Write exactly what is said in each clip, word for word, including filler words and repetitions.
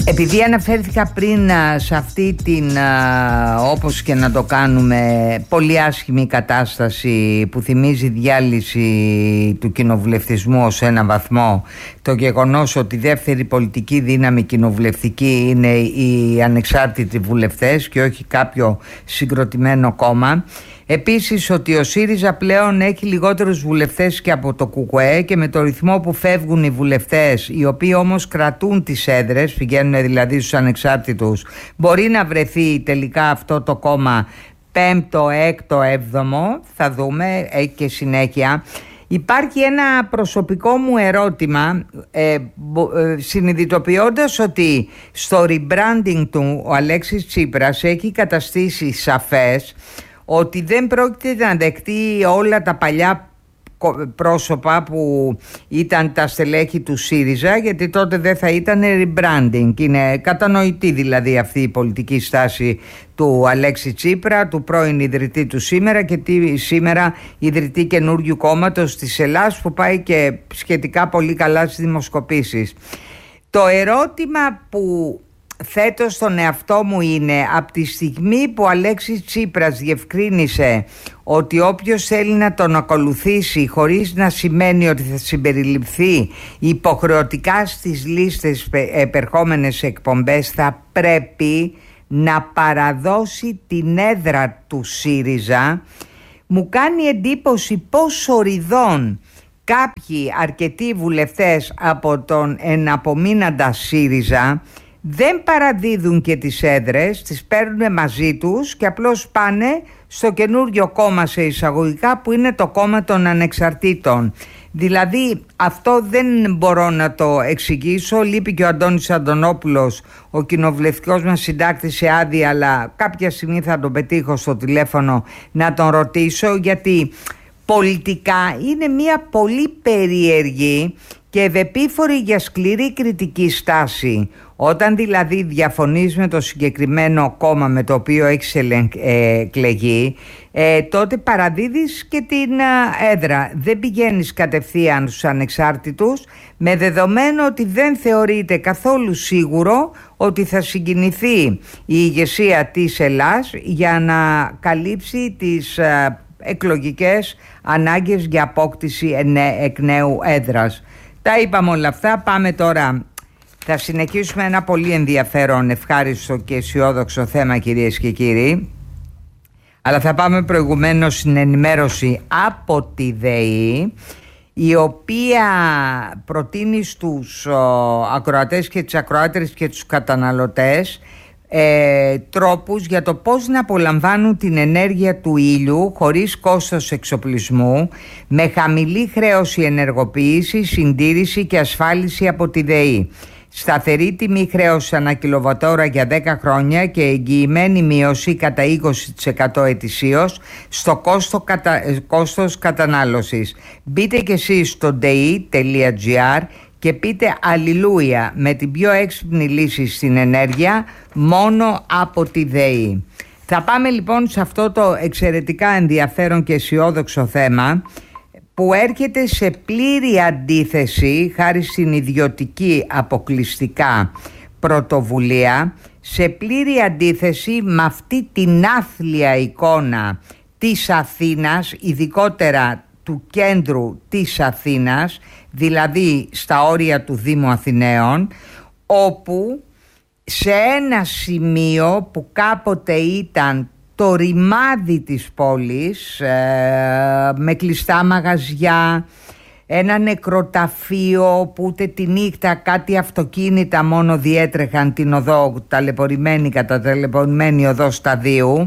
Επειδή αναφέρθηκα πριν σε αυτή την, όπως και να το κάνουμε, πολύ άσχημη κατάσταση που θυμίζει διάλυση του κοινοβουλευτισμού ως ένα βαθμό, το γεγονός ότι η δεύτερη πολιτική δύναμη κοινοβουλευτική είναι οι ανεξάρτητοι βουλευτές και όχι κάποιο συγκροτημένο κόμμα. Επίσης ότι ο ΣΥΡΙΖΑ πλέον έχει λιγότερους βουλευτές και από το ΚΚΕ και με το ρυθμό που φεύγουν οι βουλευτές, οι οποίοι όμως κρατούν τις έδρες, πηγαίνουν δηλαδή στους ανεξάρτητους, μπορεί να βρεθεί τελικά αυτό το κόμμα πέμπτο, έκτο, έβδομο, θα δούμε, έχει και συνέχεια. Υπάρχει ένα προσωπικό μου ερώτημα, ε, ε, συνειδητοποιώντας ότι στο rebranding του ο Αλέξης Τσίπρας έχει καταστήσει σαφές ότι δεν πρόκειται να δεχτεί όλα τα παλιά πρόσωπα που ήταν τα στελέχη του ΣΥΡΙΖΑ, γιατί τότε δεν θα ήταν rebranding. Είναι κατανοητή δηλαδή αυτή η πολιτική στάση του Αλέξη Τσίπρα, του πρώην ιδρυτή του Σήμερα και τη, σήμερα ιδρυτή καινούριου κόμματος της Ελλάδας, που πάει και σχετικά πολύ καλά στις δημοσκοπήσεις. Το ερώτημα που θέτω στον εαυτό μου είναι, από τη στιγμή που ο Αλέξης Τσίπρας διευκρίνησε ότι όποιος θέλει να τον ακολουθήσει χωρίς να σημαίνει ότι θα συμπεριληφθεί υποχρεωτικά στις λίστες επερχόμενες εκπομπές, θα πρέπει να παραδώσει την έδρα του ΣΥΡΙΖΑ, μου κάνει εντύπωση πόσο οριδών κάποιοι αρκετοί βουλευτές από τον εναπομείναντα ΣΥΡΙΖΑ δεν παραδίδουν και τις έδρες, τις παίρνουν μαζί τους και απλώς πάνε στο καινούριο κόμμα σε εισαγωγικά, που είναι το κόμμα των ανεξαρτήτων. Δηλαδή αυτό δεν μπορώ να το εξηγήσω. Λείπει και ο Αντώνης Αντωνόπουλος, ο κοινοβουλευτικός μας συντάκτης, σε άδεια, αλλά κάποια στιγμή θα τον πετύχω στο τηλέφωνο να τον ρωτήσω, γιατί πολιτικά είναι μια πολύ περίεργη και ευεπίφορη για σκληρή κριτική στάση. Όταν δηλαδή διαφωνείς με το συγκεκριμένο κόμμα με το οποίο έχεις εκλεγεί, ε, τότε παραδίδεις και την έδρα. Δεν πηγαίνεις κατευθείαν στους ανεξάρτητους, με δεδομένο ότι δεν θεωρείται καθόλου σίγουρο ότι θα συγκινηθεί η ηγεσία της Ελλάδας για να καλύψει τις ε, εκλογικές ανάγκες για απόκτηση εκ νέου έδρας. Τα είπαμε όλα αυτά, πάμε τώρα. Θα συνεχίσουμε ένα πολύ ενδιαφέρον, ευχάριστο και αισιόδοξο θέμα, κυρίες και κύριοι. Αλλά θα πάμε προηγουμένως στην ενημέρωση από τη ΔΕΗ, η οποία προτείνει στους ακροατές και τις ακροάτερες και τους καταναλωτές ε, τρόπους για το πώς να απολαμβάνουν την ενέργεια του ήλιου χωρίς κόστος εξοπλισμού, με χαμηλή χρέωση ενεργοποίηση, συντήρηση και ασφάλιση από τη ΔΕΗ. Σταθερή τιμή χρέωση ανά κιλοβατόρα για δέκα χρόνια και εγγυημένη μείωση κατά είκοσι τοις εκατό ετησίως στο κόστο κατα... κόστος κατανάλωσης. Μπείτε και εσείς στο ντεϊ τελεία τζι άρ και πείτε αλληλούια με την πιο έξυπνη λύση στην ενέργεια μόνο από τη ΔΕΗ. Θα πάμε λοιπόν σε αυτό το εξαιρετικά ενδιαφέρον και αισιόδοξο θέμα, που έρχεται σε πλήρη αντίθεση, χάρη στην ιδιωτική αποκλειστικά πρωτοβουλία, σε πλήρη αντίθεση με αυτή την άθλια εικόνα της Αθήνας, ειδικότερα του κέντρου της Αθήνας, δηλαδή στα όρια του Δήμου Αθηναίων, όπου σε ένα σημείο που κάποτε ήταν το ρημάδι της πόλης, ε, με κλειστά μαγαζιά, ένα νεκροταφείο που ούτε τη νύχτα κάτι αυτοκίνητα μόνο διέτρεχαν την οδό, ταλαιπωρημένη κατά ταλαιπωρημένη οδό Σταδίου.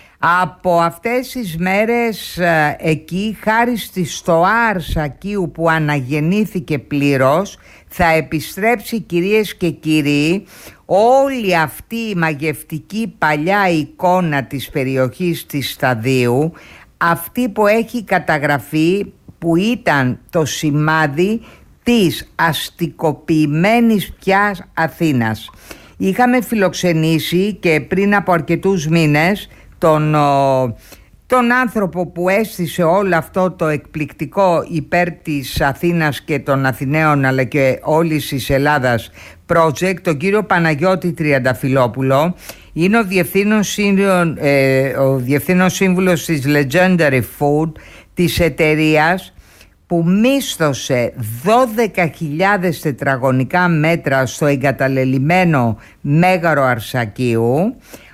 Από αυτές τις μέρες ε, εκεί, χάρη στη Στοάρ Σακίου που αναγεννήθηκε πλήρως, θα επιστρέψει, κυρίες και κύριοι, όλη αυτή η μαγευτική παλιά εικόνα της περιοχής της Σταδίου, αυτή που έχει καταγραφεί, που ήταν το σημάδι της αστικοποιημένης πια Αθήνας. Είχαμε φιλοξενήσει και πριν από αρκετούς μήνες τον ο, τον άνθρωπο που έστησε όλο αυτό το εκπληκτικό υπέρ της Αθήνας και των Αθηναίων αλλά και όλης της Ελλάδας project, τον κύριο Παναγιώτη Τριανταφυλόπουλο. Είναι ο διευθύνων, ε, ο διευθύνων σύμβουλος της Legendary Food, της εταιρείας που μίσθωσε δώδεκα χιλιάδες τετραγωνικά μέτρα στο εγκαταλελειμμένο Μέγαρο Αρσακίου.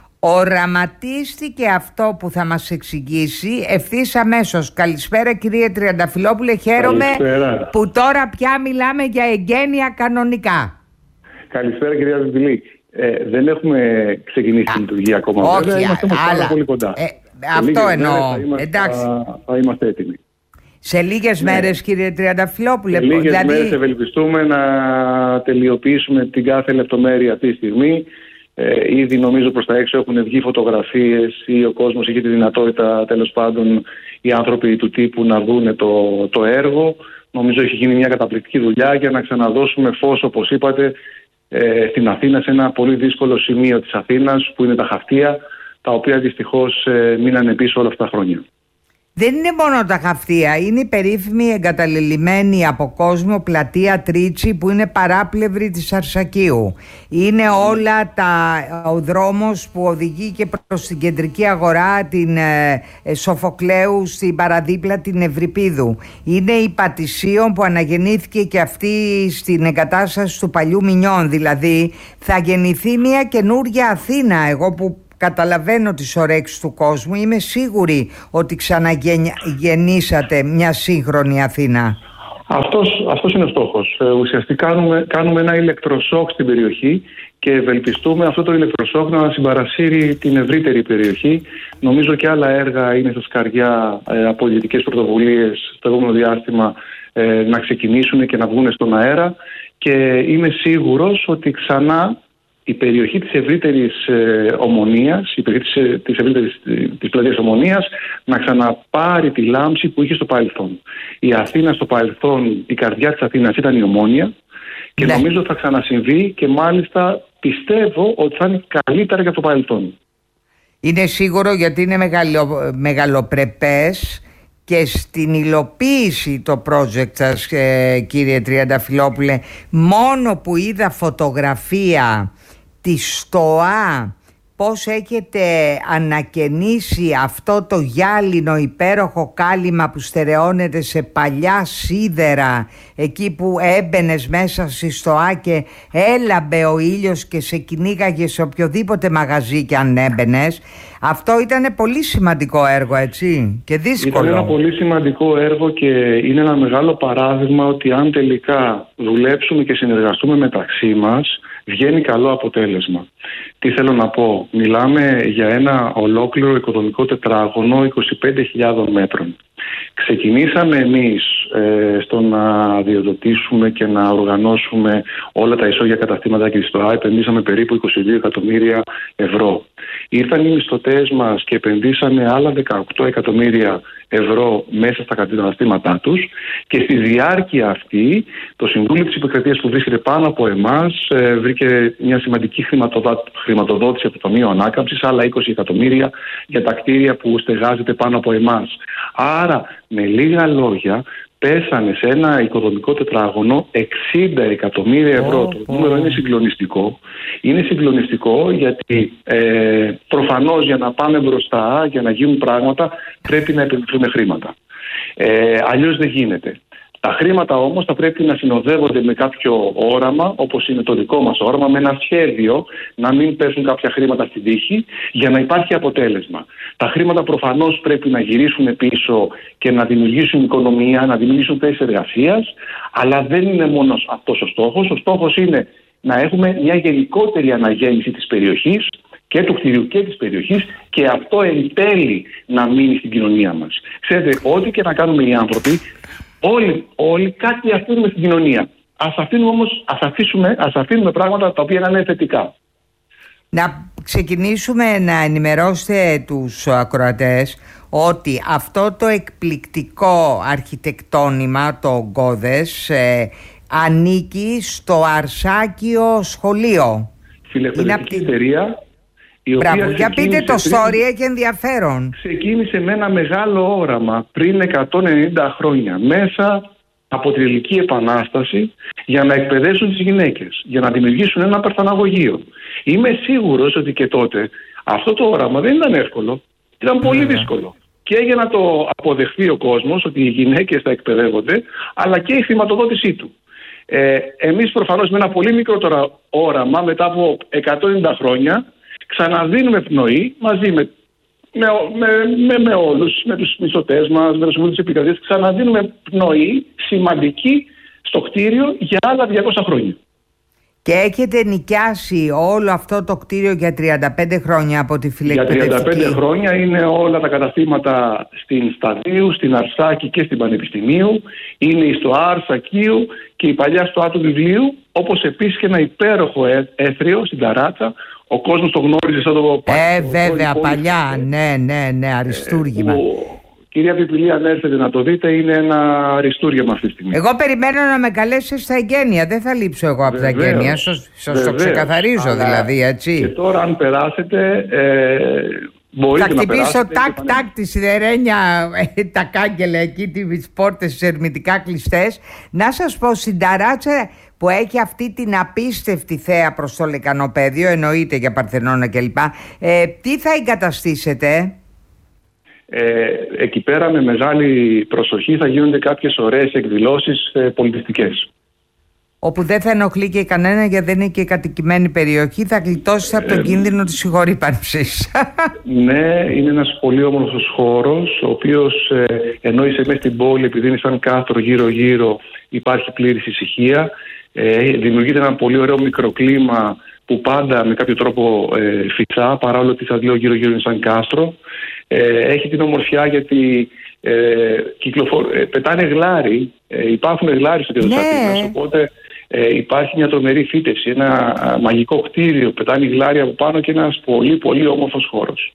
Οραματίστηκε αυτό που θα μας εξηγήσει ευθύς αμέσως. Καλησπέρα κύριε Τριανταφυλόπουλε, χαίρομαι Καλησπέρα. Που τώρα πια μιλάμε για εγγένεια κανονικά. Καλησπέρα κυρία Βιβλή. Ε, δεν έχουμε ξεκινήσει τη λειτουργία ακόμα. Όχι, βέβαια, είμαστε αλλά, πολύ κοντά. Ε, αυτό εννοώ. Θα είμαστε, Εντάξει. Θα, θα είμαστε έτοιμοι. Σε λίγες ναι. μέρες κύριε Τριανταφυλόπουλε. Σε λίγες δηλαδή... μέρες ευελπιστούμε να τελειοποιήσουμε την κάθε λεπτομέρεια αυτή τη στιγμή. Ε, ήδη νομίζω προς τα έξω έχουν βγει φωτογραφίες ή ο κόσμος είχε τη δυνατότητα, τέλος πάντων οι άνθρωποι του τύπου να δουν το, το έργο. Νομίζω έχει γίνει μια καταπληκτική δουλειά για να ξαναδώσουμε φως, όπως είπατε, ε, στην Αθήνα, σε ένα πολύ δύσκολο σημείο της Αθήνας που είναι τα Χαυτία, τα οποία δυστυχώς ε, μείνανε πίσω όλα αυτά τα χρόνια. Δεν είναι μόνο τα Χαυτία, είναι η περίφημη εγκαταλελειμμένη από κόσμο πλατεία Τρίτσι που είναι παράπλευρη της Αρσακίου. Είναι όλα τα, ο δρόμος που οδηγεί και προς την κεντρική αγορά, την ε, Σοφοκλέου, στην παραδίπλα την Ευρυπίδου. Είναι η Πατησίων που αναγεννήθηκε και αυτή στην εγκατάσταση του παλιού Μινιών. Δηλαδή θα γεννηθεί μια καινούρια Αθήνα. Εγώ που καταλαβαίνω τις ορέξεις του κόσμου, είμαι σίγουρη ότι ξαναγεννήσατε μια σύγχρονη Αθήνα. Αυτός, αυτός είναι ο στόχος. Ε, ουσιαστικά κάνουμε, κάνουμε ένα ηλεκτροσόκ στην περιοχή και ευελπιστούμε αυτό το ηλεκτροσόκ να συμπαρασύρει την ευρύτερη περιοχή. Νομίζω και άλλα έργα είναι στα σκαριά ε, από ιδιωτικές πρωτοβουλίες στο επόμενο διάστημα ε, να ξεκινήσουν και να βγουν στον αέρα και είμαι σίγουρος ότι ξανά η περιοχή της ευρύτερης ε, Ομονίας, η περιοχή της, ε, της ευρύτερης της πλατείας Ομονίας να ξαναπάρει τη λάμψη που είχε στο παρελθόν. Η Αθήνα στο παρελθόν, η καρδιά της Αθήνας ήταν η Ομόνια και ναι. νομίζω θα ξανασυμβεί και μάλιστα πιστεύω ότι θα είναι καλύτερα για το παρελθόν. Είναι σίγουρο γιατί είναι μεγαλο, μεγαλοπρεπές και στην υλοποίηση το project σας ε, κύριε Τριανταφυλόπουλε, μόνο που είδα φωτογραφία τη ΣΤΟΑ, πώς έχετε ανακαινήσει αυτό το γυάλινο υπέροχο κάλυμα που στερεώνεται σε παλιά σίδερα, εκεί που έμπαινες μέσα στη ΣΤΟΑ και έλαμπε ο ήλιος και σε κυνήγαγε σε οποιοδήποτε μαγαζί και αν έμπαινες. Αυτό ήταν πολύ σημαντικό έργο, έτσι, και δύσκολο. Ήταν ένα πολύ σημαντικό έργο και είναι ένα μεγάλο παράδειγμα ότι αν τελικά δουλέψουμε και συνεργαστούμε μεταξύ μας, βγαίνει καλό αποτέλεσμα. Τι θέλω να πω, μιλάμε για ένα ολόκληρο οικοδομικό τετράγωνο είκοσι πέντε χιλιάδων μέτρων. Ξεκινήσαμε εμείς ε, στο να διοδοτήσουμε και να οργανώσουμε όλα τα ισόγεια καταστήματα και στο ΑΕ, επενδύσαμε περίπου είκοσι δύο εκατομμύρια ευρώ. Ήρθαν οι μισθωτές μας και επενδύσανε άλλα δεκαοκτώ εκατομμύρια ευρώ μέσα στα καταστήματά τους και στη διάρκεια αυτή το Συμβούλιο της Επικρατείας που βρίσκεται πάνω από εμάς ε, βρήκε μια σημαντική χρηματοδότηση από το Ταμείο Ανάκαμψης, άλλα είκοσι εκατομμύρια για τα κτίρια που στεγάζεται πάνω από εμάς. Άρα με λίγα λόγια πέσανε σε ένα οικοδομικό τετράγωνο εξήντα εκατομμύρια ευρώ. Oh, το νούμερο oh. είναι συγκλονιστικό. Είναι συγκλονιστικό γιατί ε, προφανώς για να πάμε μπροστά, για να γίνουν πράγματα, πρέπει να επενδυθούν χρήματα. Ε, αλλιώς δεν γίνεται. Τα χρήματα όμως θα πρέπει να συνοδεύονται με κάποιο όραμα, όπως είναι το δικό μας όραμα, με ένα σχέδιο να μην πέσουν κάποια χρήματα στην τύχη για να υπάρχει αποτέλεσμα. Τα χρήματα προφανώς πρέπει να γυρίσουν πίσω και να δημιουργήσουν οικονομία, να δημιουργήσουν θέσεις εργασίας, αλλά δεν είναι μόνο αυτός ο στόχος. Ο στόχος είναι να έχουμε μια γενικότερη αναγέννηση της περιοχής και του κτηρίου και της περιοχής και αυτό εν τέλει να μείνει στην κοινωνία μας. Ξέρετε, ό,τι και να κάνουμε οι άνθρωποι, Όλοι, όλοι κάτι αφήνουμε στην κοινωνία. Ας αφήνουμε όμως, ας αφήσουμε, ας αφήνουμε πράγματα τα οποία να είναι θετικά. Να ξεκινήσουμε να ενημερώσετε τους ακροατές ότι αυτό το εκπληκτικό αρχιτεκτόνημα, το Γκώδες, ε, ανήκει στο Αρσάκιο Σχολείο. Φιλεκπαιδευτική εταιρεία Μπράβο, για πείτε το story, έχει ενδιαφέρον. Ξεκίνησε με ένα μεγάλο όραμα πριν εκατόν ενενήντα χρόνια μέσα από την Ελληνική Επανάσταση για να εκπαιδεύσουν τις γυναίκες, για να δημιουργήσουν ένα παρθαναγωγείο. Είμαι σίγουρος ότι και τότε αυτό το όραμα δεν ήταν εύκολο, ήταν πολύ yeah. δύσκολο. Και για να το αποδεχθεί ο κόσμος ότι οι γυναίκες θα εκπαιδεύονται, αλλά και η χρηματοδότησή του. Ε, εμείς προφανώς με ένα πολύ μικρότερο όραμα, μετά από εκατόν ενενήντα χρόνια, ξαναδίνουμε πνοή μαζί με, με, με, με, με όλους, με τους μισθωτές μας, με τους συμβούλους της επικρατείας, ξαναδίνουμε πνοή σημαντική στο κτίριο για άλλα διακόσια χρόνια. Και έχετε νοικιάσει όλο αυτό το κτίριο για τριάντα πέντε χρόνια από τη φιλεκπαιδευτική. Για τριάντα πέντε χρόνια είναι όλα τα καταστήματα στην Σταδίου, στην Αρσάκη και στην Πανεπιστημίου. Είναι στο Αρσακίου και η παλιά στο Άτου Βιβλίου, όπως επίσης και ένα υπέροχο έθριο στην Ταράτσα. Ο κόσμος το γνώριζε σαν το... Ε, το, βέβαια, το παλιά, ναι, ναι, ναι, αριστούργημα. Ε, που, κυρία Πιπηλή, αν έρθετε να το δείτε, είναι ένα αριστούργημα αυτή τη στιγμή. Εγώ περιμένω να με καλέσει στα εγγένεια. Δεν θα λείψω εγώ από τα εγγένεια. Σας το ξεκαθαρίζω. Αλλά δηλαδή, έτσι. Και τώρα, αν περάσετε, ε, μπορείτε θα να περάσετε. Θα χτυπήσω τάκ-τάκ τη σιδερένια, τα κάγκελα εκεί, τις πόρτες ερμητικά κλειστές. Να σας πω, στην Ταράτσα που έχει αυτή την απίστευτη θέα προς το Λεκανοπέδιο, εννοείται για Παρθενώνα κλπ. Ε, τι θα εγκαταστήσετε? Ε, εκεί πέρα με μεγάλη προσοχή θα γίνονται κάποιες ωραίες εκδηλώσεις ε, πολιτιστικές. Όπου δεν θα ενοχλεί και κανένα, γιατί δεν είναι και κατοικημένη περιοχή, θα γλιτώσει από τον ε, κίνδυνο της συγχωρήπανσης. Ναι, είναι ένας πολύ όμορφος χώρος, ο οποίος ε, ενώ είσαι μέσα στην πόλη, επειδή είναι σαν κάστρο γύρω-γύρω, υπάρχει πλήρης ησυχία. Ε, δημιουργείται ένα πολύ ωραίο μικροκλίμα που πάντα με κάποιο τρόπο ε, φυσά, παρόλο ότι σας λέω γύρω-γύρω είναι σαν κάστρο. Ε, έχει την ομορφιά γιατί ε, κυκλοφορ... ε, πετάνε γλάρι, ε, υπάρχουν γλάρι στο κέντρο της Αθήνας, οπότε ε, υπάρχει μια τρομερή φύτευση, ένα α, μαγικό κτίριο, πετάνε γλάρι από πάνω και ένας πολύ πολύ όμορφος χώρος.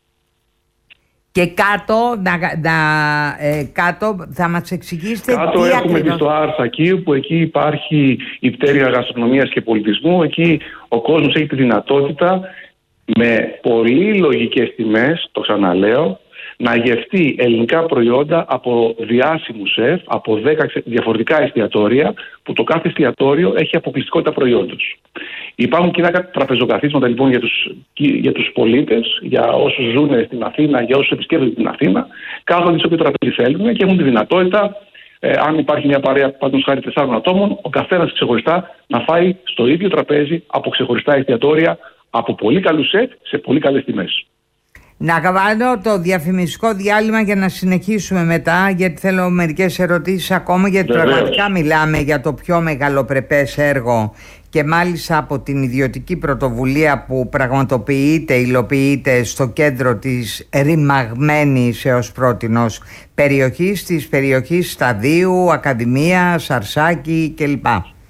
Και κάτω, να, να, ε, κάτω θα μας εξηγήσετε κάτω τι έχουμε ακριβώς... στο Αρσακίου, που εκεί υπάρχει η πτέρυγα γαστρονομίας και πολιτισμού. Εκεί ο κόσμος έχει τη δυνατότητα με πολύ λογικές τιμές, το ξαναλέω, να γευτεί ελληνικά προϊόντα από διάσημους σεφ, από δέκα διαφορετικά εστιατόρια, που το κάθε εστιατόριο έχει αποκλειστικότητα προϊόντος. Υπάρχουν κοινά τραπεζοκαθίσματα λοιπόν για τους, για τους πολίτες, για όσους ζουν στην Αθήνα, για όσους επισκέπτονται την Αθήνα, κάθονται σε όποιο τραπέζι θέλουν και έχουν τη δυνατότητα, ε, αν υπάρχει μια παρέα πάντως χάρη τεσσάρων ατόμων, ο καθένας ξεχωριστά να φάει στο ίδιο τραπέζι από ξεχωριστά εστιατόρια, από πολύ καλούς σεφ σε πολύ καλές τιμές. Να κάνω το διαφημιστικό διάλειμμα για να συνεχίσουμε μετά, γιατί θέλω μερικές ερωτήσεις ακόμα, γιατί Βεβαίως. Πραγματικά μιλάμε για το πιο μεγαλοπρεπές έργο και μάλιστα από την ιδιωτική πρωτοβουλία που πραγματοποιείται, υλοποιείται στο κέντρο της ρημαγμένης έως πρότινος περιοχής, της περιοχής Σταδίου, Ακαδημίας, Αρσάκη κλπ.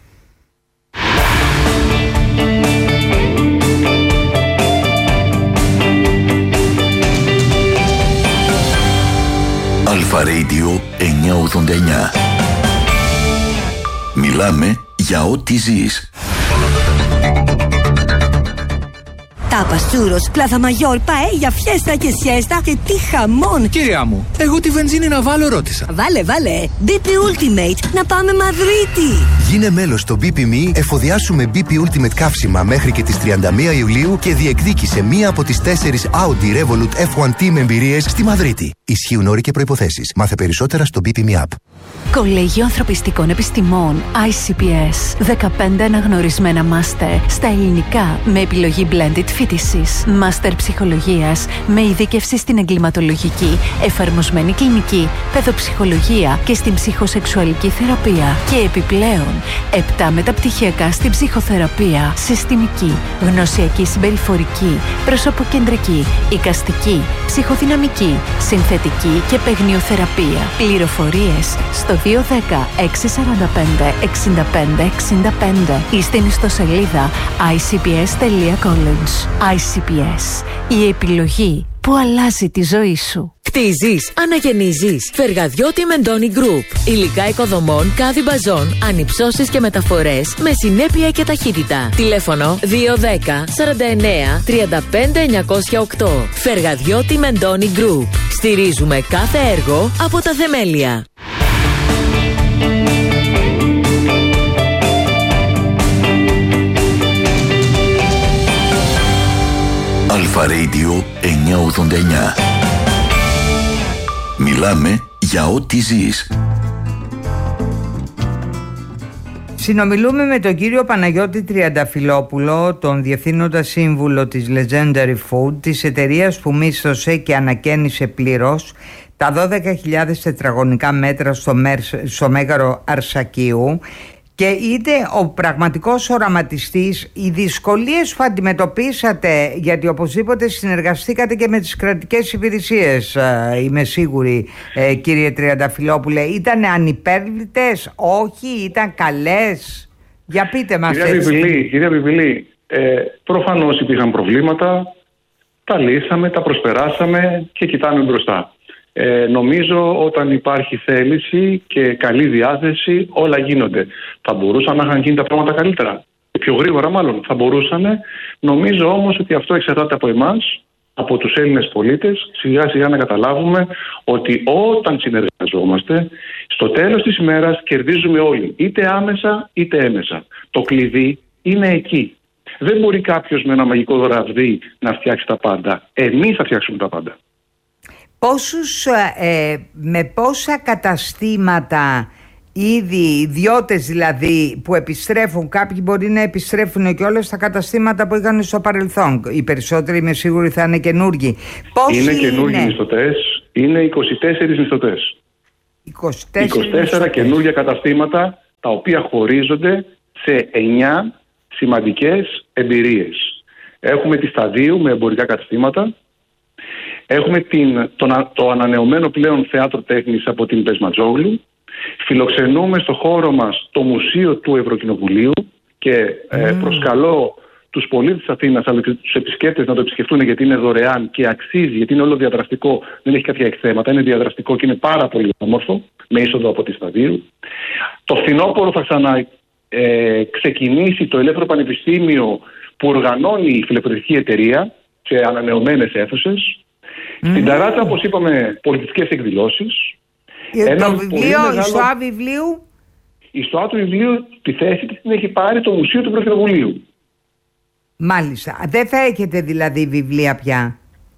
Αλφα Radio εννιακόσια ογδόντα εννιά. Μιλάμε για ό,τι ζεις. Τάπας, τσούρος, πλάθα μαγιόρ, παέλια, φιέστα και σιέστα και τι χαμόν! Κυρία μου, εγώ τη βενζίνη να βάλω ρώτησα. Βάλε, βάλε! μπι πι Ultimate, να πάμε Μαδρίτη! Γίνε μέλος στο μπι πι εμ ι, εφοδιάσου με μπι πι Ultimate καύσιμα μέχρι και τις τριάντα μία Ιουλίου και διεκδίκησε μία από τις τέσσερις Audi Revolut εφ ουάν Team εμπειρίες στη Μαδρίτη. Ισχύουν όροι και προϋποθέσεις. Μάθε περισσότερα στο μπι πι εμ ι App. Κολέγιο Ανθρωπιστικών Επιστημών άι σι πι ες. δεκαπέντε αναγνωρισμένα μάστερ στα ελληνικά με επιλογή blended φοιτησης. Μάστερ ψυχολογίας με ειδίκευση στην εγκληματολογική, εφαρμοσμένη κλινική, παιδοψυχολογία και στην ψυχοσεξουαλική θεραπεία. Και επιπλέον, επτά μεταπτυχιακά στην ψυχοθεραπεία, συστημική, γνωσιακή συμπεριφορική, προσωποκεντρική, εικαστική, ψυχοδυναμική, συνθετική και παιγνιοθεραπεία. Πληροφορίες στο δύο ένα μηδέν έξι τέσσερα πέντε έξι πέντε έξι πέντε ή στην ιστοσελίδα άι σι πι ες τελεία college. άι σι πι ες. Η επιλογή που αλλάζει τη ζωή σου. Χτίζεις, αναγεννίζεις. Φεργαδιώτη Μεντώνη Group. Υλικά οικοδομών, κάδι μπαζών, ανυψώσεις και μεταφορές με συνέπεια και ταχύτητα. Τηλέφωνο δύο ένα μηδέν σαράντα εννέα τριάντα πέντε εννιακόσια οκτώ. Φεργαδιώτη Μεντώνη Group. Στηρίζουμε κάθε έργο από τα θεμέλια. Αλφα Radio εννιακόσια ογδόντα εννιά. Μιλάμε για ό,τι ζεις. Συνομιλούμε με τον κύριο Παναγιώτη Τριανταφυλόπουλο, τον Διευθύνοντα Σύμβουλο της Legendary Food, της εταιρείας που μίσθωσε και ανακαίνισε πλήρως τα δώδεκα χιλιάδες τετραγωνικά μέτρα στο, Μέρ, στο Μέγαρο Αρσακίου, και είτε ο πραγματικός οραματιστής, οι δυσκολίες που αντιμετωπίσατε, γιατί οπωσδήποτε συνεργαστήκατε και με τις κρατικές υπηρεσίες, είμαι σίγουρη, κύριε Τριανταφυλόπουλε, ήταν ανυπέρβλητες, όχι, ήταν καλές? Για πείτε μας. Κυρία Βιβιλή, κυρία Βιβιλή, ε, προφανώς υπήρχαν προβλήματα, τα λύσαμε, τα προσπεράσαμε και κοιτάμε μπροστά. Ε, νομίζω όταν υπάρχει θέληση και καλή διάθεση, όλα γίνονται. Θα μπορούσαν να είχαν γίνει τα πράγματα καλύτερα, πιο γρήγορα μάλλον θα μπορούσαν. Νομίζω όμως ότι αυτό εξαρτάται από εμάς, από τους Έλληνες πολίτες, σιγά σιγά να καταλάβουμε ότι όταν συνεργαζόμαστε, στο τέλος της ημέρας κερδίζουμε όλοι, είτε άμεσα είτε έμεσα. Το κλειδί είναι εκεί. Δεν μπορεί κάποιος με ένα μαγικό ραβδί να φτιάξει τα πάντα. Εμείς θα φτιάξουμε τα πάντα. Πόσους, ε, με πόσα καταστήματα ήδη, ιδιώτες δηλαδή, που επιστρέφουν, κάποιοι μπορεί να επιστρέφουν και όλες τα καταστήματα που είχαν στο παρελθόν, οι περισσότεροι είμαι σίγουροι θα είναι καινούργοι. Πόσοι είναι καινούργιοι μισθωτές? Είναι είκοσι τέσσερις μισθωτές. είκοσι τέσσερα, είκοσι τέσσερα καινούργια καταστήματα, τα οποία χωρίζονται σε εννιά σημαντικές εμπειρίες. Έχουμε τη Σταδίου με εμπορικά καταστήματα. Έχουμε την, το, το ανανεωμένο πλέον θέατρο τέχνης από την Πεσματζόγλου. Φιλοξενούμε στο χώρο μας το Μουσείο του Ευρωκοινοβουλίου και mm. ε, προσκαλώ τους πολίτες της Αθήνας αλλά και τους επισκέπτες να το επισκεφτούν, γιατί είναι δωρεάν και αξίζει, γιατί είναι όλο διαδραστικό, δεν έχει κάποια εκθέματα, είναι διαδραστικό και είναι πάρα πολύ όμορφο, με είσοδο από τη Σταδίου. Το φθινόπωρο θα ξανα ε, ξεκινήσει το Ελεύθερο Πανεπιστήμιο που οργανώνει η φιλεπαιδευτική εταιρεία σε ανανεωμένες αίθουσες. Mm. Στην Ταράτσα, όπως είπαμε, πολιτιστικές εκδηλώσεις. Το βιβλίο, μεγάλο... η ΣΟΑ βιβλίου. Η ΣΟΑ του βιβλίου, τη θέση της την έχει πάρει το Μουσείο του Ευρωκοινοβουλίου. Μάλιστα. Δεν θα έχετε δηλαδή βιβλία πια?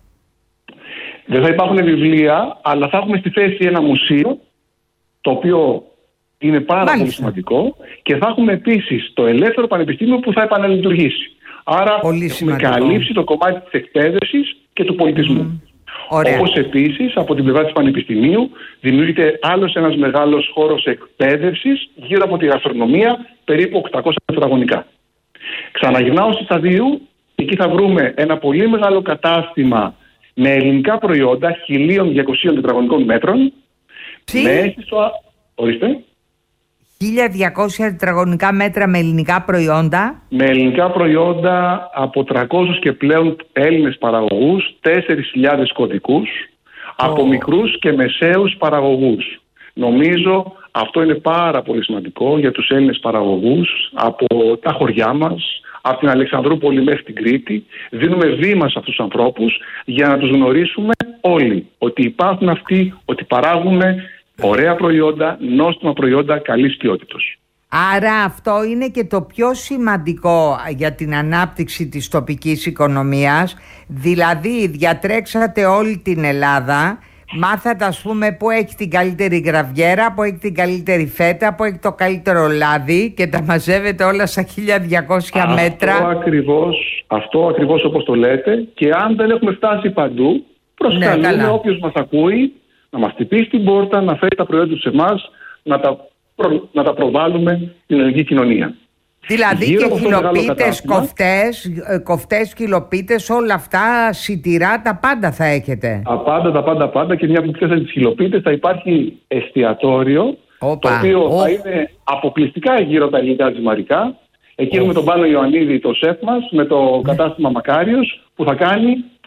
Δεν θα υπάρχουν βιβλία, αλλά θα έχουμε στη θέση ένα μουσείο, το οποίο είναι πάρα Μάλιστα. πολύ σημαντικό, και θα έχουμε επίσης το Ελεύθερο Πανεπιστήμιο που θα επαναλειτουργήσει. Άρα πολύ έχουμε σημαντικό. καλύψει το κομμάτι της εκπαίδευσης και του πολιτισμού. Mm. Όπως επίσης από την πλευρά της Πανεπιστημίου δημιουργείται άλλος ένας μεγάλος χώρος εκπαίδευσης γύρω από τη γαστρονομία, περίπου οκτακόσια τετραγωνικά. Ξαναγυρνάω στη Σταδίου, εκεί θα βρούμε ένα πολύ μεγάλο κατάστημα με ελληνικά προϊόντα χίλια διακόσια τετραγωνικών μέτρων. Τι? Με αίσθηση... Ορίστε. χίλια διακόσια τετραγωνικά μέτρα με ελληνικά προϊόντα. Με ελληνικά προϊόντα από τριακόσιους και πλέον Έλληνες παραγωγούς, τέσσερις χιλιάδες κωδικούς, oh. από μικρούς και μεσαίους παραγωγούς. Νομίζω αυτό είναι πάρα πολύ σημαντικό για τους Έλληνες παραγωγούς από τα χωριά μας, από την Αλεξανδρούπολη μέχρι την Κρήτη. Δίνουμε βήμα σε αυτούς τους ανθρώπους για να τους γνωρίσουμε όλοι ότι υπάρχουν αυτοί, ότι παράγουν ωραία προϊόντα, νόστιμα προϊόντα καλής ποιότητας. Άρα αυτό είναι και το πιο σημαντικό για την ανάπτυξη της τοπικής οικονομίας. Δηλαδή διατρέξατε όλη την Ελλάδα, μάθατε ας πούμε που έχει την καλύτερη γραβιέρα, που έχει την καλύτερη φέτα, που έχει το καλύτερο λάδι και τα μαζεύετε όλα στα χίλια διακόσια αυτό μέτρα. Ακριβώς, αυτό ακριβώς όπως το λέτε, και αν δεν έχουμε φτάσει παντού, προσκαλούμε ναι, όποιος μας ακούει να μας χτυπήσει την πόρτα, να φέρει τα προϊόντα σε εμάς, να τα, προ, να τα προβάλλουμε στην ελληνική κοινωνία. Δηλαδή γύρω και χιλοπίτες, κοφτές, κοφτές, χιλοπίτες, όλα αυτά, σιτηρά, τα πάντα θα έχετε. Τα πάντα, τα πάντα, πάντα, και μια που πιάσατε τις χιλοπίτες, θα υπάρχει εστιατόριο, Οπα. το οποίο oh. θα είναι αποκλειστικά γύρω από τα ελληνικά ζυμαρικά. Εκεί oh. έχουμε τον Πάνο Ιωαννίδη, το σεφ μας, με το κατάστημα Μακάριος, που θα κάνει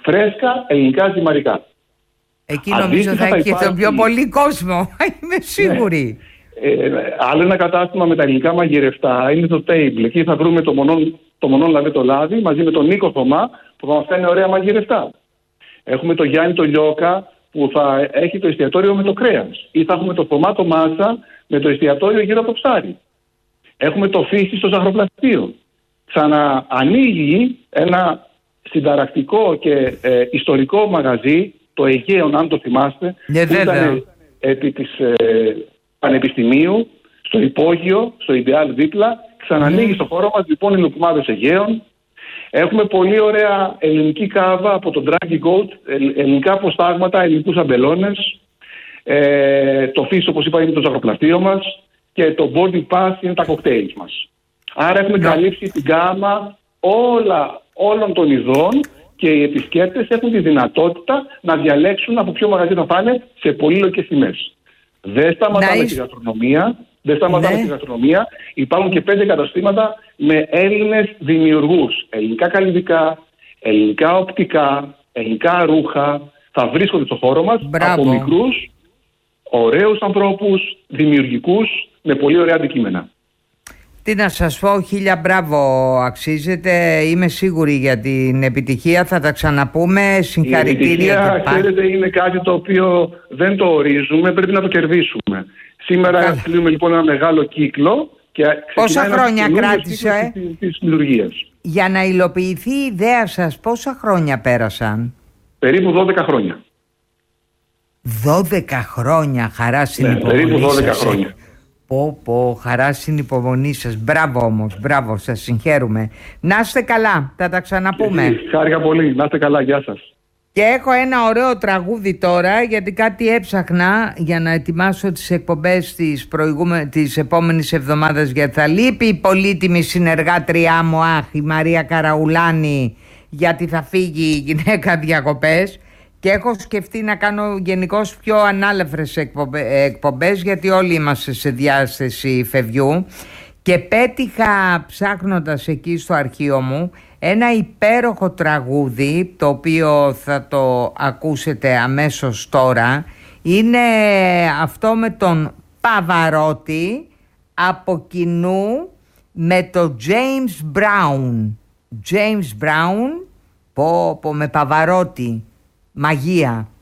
Φρέσκα ελληνικά ζυμαρικά. Εκεί νομίζω θα έχει υπάρχει... τον πιο πολύ κόσμο, είμαι σίγουρη. Ναι. Ε, άλλο ένα κατάστημα με τα ελληνικά μαγειρευτά είναι το Table. Εκεί θα βρούμε το μονόν, το μονόν δηλαδή το λάδι, μαζί με τον Νίκο Θωμά που θα μας κάνει ωραία μαγειρευτά. Έχουμε το Γιάννη το Λιώκα που θα έχει το εστιατόριο με το κρέας. Ή θα έχουμε το Θωμά το Μάτσα με το εστιατόριο γύρω από το ψάρι. Έχουμε το Φύση στο ζαχαροπλαστείο. Ξαναανοίγει ένα συνταρακτικό και ε, ιστορικό μαγαζί, το Αιγαίον, αν το θυμάστε, ναι, που ήταν επί της ε, Πανεπιστημίου, στο υπόγειο, στο Ιντεάλ δίπλα. Ξανανοίγει mm. στο χώρο μας λοιπόν οι Λουκμάδες Αιγαίων. Έχουμε πολύ ωραία ελληνική κάβα από τον Draggy Goat, ελληνικά αποστάγματα, ελληνικούς αμπελώνες. Ε, το Φύση, όπως είπα, είναι το ζαχαροπλαστείο μας και το Boarding Pass είναι τα κοκτέιλ μας. Άρα έχουμε yeah. καλύψει την γάμα όλα, όλων των ειδών και οι επισκέπτες έχουν τη δυνατότητα να διαλέξουν από ποιο μαγαζί θα πάνε σε πολύλογες τιμές. Δεν σταματάμε nice. τη γαστρονομία. Δεν σταματάμε ναι. τη γαστρονομία. Υπάρχουν και πέντε καταστήματα με Έλληνες δημιουργούς. Ελληνικά καλλιτικά, ελληνικά οπτικά, ελληνικά ρούχα. Θα βρίσκονται στο χώρο μας. Μπράβο. Από μικρούς, ωραίους ανθρώπους, δημιουργικούς, με πολύ ωραία αντικείμενα. Τι να σας πω, χίλια μπράβο αξίζετε. Είμαι σίγουρη για την επιτυχία. Θα τα ξαναπούμε. Συγχαρητήρια. Η επιτυχία, ξέρετε, είναι κάτι το οποίο δεν το ορίζουμε. Πρέπει να το κερδίσουμε. Σήμερα κλείνουμε λοιπόν ένα μεγάλο κύκλο. Και πόσα χρόνια κράτησε της λειτουργίας. Για να υλοποιηθεί η ιδέα σας, πόσα χρόνια πέρασαν? Περίπου δώδεκα χρόνια. δώδεκα χρόνια, χαρά στην ναι, υπομονή περίπου δώδεκα σας. χρόνια. Πω πω, χαρά στην υπομονή σας. Μπράβο όμως, μπράβο, σας συγχαίρουμε. Να είστε καλά, θα τα ξαναπούμε. Χάρηκα πολύ, να είστε καλά, γεια σας. Και έχω ένα ωραίο τραγούδι τώρα, γιατί κάτι έψαχνα για να ετοιμάσω τις εκπομπές της, προηγούμε... της επόμενης εβδομάδας, γιατί θα λείπει η πολύτιμη συνεργάτριά μου, αχ, η Μαρία Καραουλάνη, γιατί θα φύγει η γυναίκα διακοπές. Και έχω σκεφτεί να κάνω γενικώς πιο ανάλαφρες εκπομπές, γιατί όλοι είμαστε σε διάσταση φευγιού. Και πέτυχα, ψάχνοντας εκεί στο αρχείο μου, ένα υπέροχο τραγούδι, το οποίο θα το ακούσετε αμέσως τώρα. Είναι αυτό με τον Παβαρότη, από κοινού με τον James Brown. James Brown, πω πω, με Παβαρότη. Μαγεία.